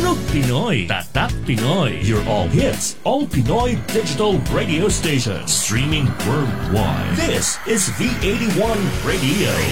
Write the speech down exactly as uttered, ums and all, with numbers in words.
Tugtog Pinoy, Tatak Pinoy, your all hits, all Pinoy digital radio station, streaming worldwide. This is V eighty-one Radio.